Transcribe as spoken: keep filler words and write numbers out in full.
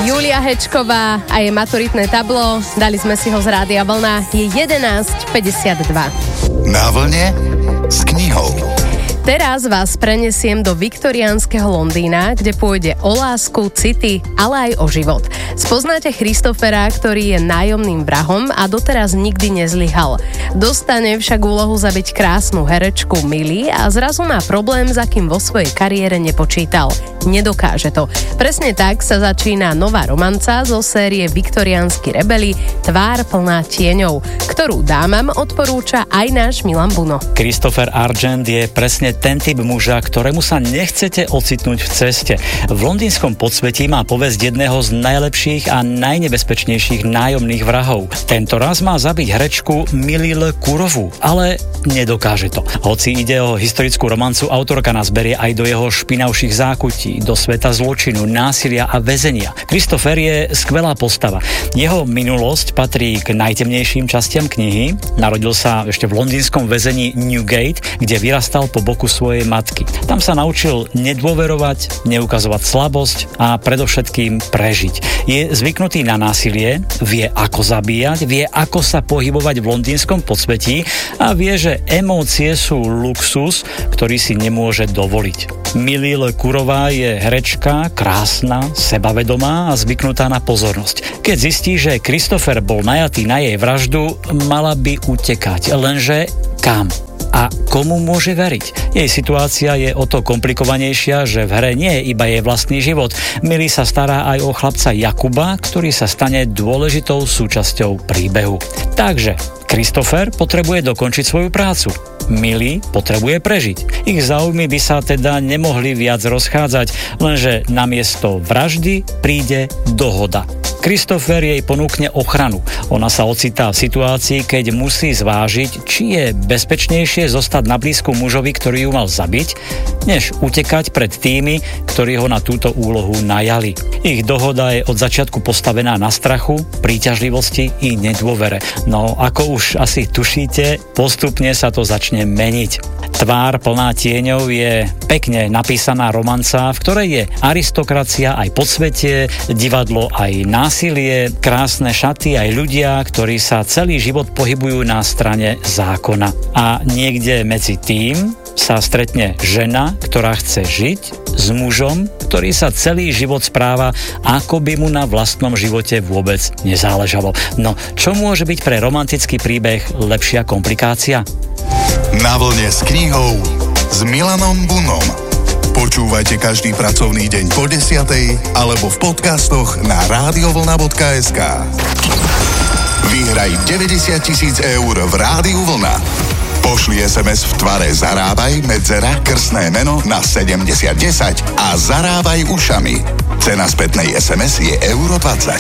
Julia Hečková a jej maturitné tablo. Dali sme si ho z Rádia Vlna. Je jedenásť päťdesiatdva. Na vlne s knihou. Teraz vás prenesiem do viktoriánskeho Londýna, kde pôjde o lásku, city, ale aj o život. Spoznáte Christophera, ktorý je nájomným vrahom a doteraz nikdy nezlyhal. Dostane však úlohu zabiť krásnu herečku Millie a zrazu má problém, s akým vo svojej kariére nepočítal. Nedokáže to. Presne tak sa začína nová romanca zo série Viktoriánsky rebeli Tvár plná tieňov, ktorú dámam odporúča aj náš Milan Buno. Christopher Argent je presne ten typ muža, ktorému sa nechcete ocitnúť v ceste. V londýnskom podsvetí má povesť jedného z najlepších a najnebezpečnejších nájomných vrahov. Tento raz má zabiť herečku Millie Kurovú, ale nedokáže to. Hoci ide o historickú romancu, autorka nás berie aj do jeho špinavších zákutí, do sveta zločinu, násilia a väzenia. Christopher je skvelá postava. Jeho minulosť patrí k najtemnejším častiam knihy. Narodil sa ešte v londýnskom väzení Newgate, kde vyrastal po boku svojej matky. Tam sa naučil nedôverovať, neukazovať slabosť a predovšetkým prežiť. Je zvyknutý na násilie, vie ako zabíjať, vie ako sa pohybovať v londýnskom podsvetí a vie, že emócie sú luxus, ktorý si nemôže dovoliť. Millie Kurová je herečka, krásna, sebavedomá a zvyknutá na pozornosť. Keď zistí, že Christopher bol najatý na jej vraždu, mala by utekať. Lenže kam? A komu môže veriť? Jej situácia je o to komplikovanejšia, že v hre nie je iba jej vlastný život. Millie sa stará aj o chlapca Jakuba, ktorý sa stane dôležitou súčasťou príbehu. Takže Christopher potrebuje dokončiť svoju prácu. Millie potrebuje prežiť. Ich záujmy by sa teda nemohli viac rozchádzať, lenže namiesto vraždy príde dohoda. Christopher jej ponúkne ochranu. Ona sa ocitá v situácii, keď musí zvážiť, či je bezpečnejšie zostať na blízku mužovi, ktorý ju mal zabiť, než utekať pred tými, ktorí ho na túto úlohu najali. Ich dohoda je od začiatku postavená na strachu, príťažlivosti i nedôvere. No ako už asi tušíte, postupne sa to začne meniť. Tvár plná tieňov je pekne napísaná romanca, v ktorej je aristokracia aj podsvetie, divadlo aj násilie, krásne šaty aj ľudia, ktorí sa celý život pohybujú na strane zákona. A niekde medzi tým sa stretne žena, ktorá chce žiť s mužom, ktorý sa celý život správa, ako by mu na vlastnom živote vôbec nezáležalo. No, čo môže byť pre romantický príbeh lepšia komplikácia? Na vlne s knihou s Milanom Bunom. Počúvajte každý pracovný deň po desiatej alebo v podcastoch na radiovlna bodka es ká. Vyhraj deväťdesiat tisíc eur v Rádiu Vlna. Pošli es em es v tvare Zarábaj medzera krstné meno na sedemdesiat desať a zarábaj ušami. Cena spätnej es em es je euro dvadsať.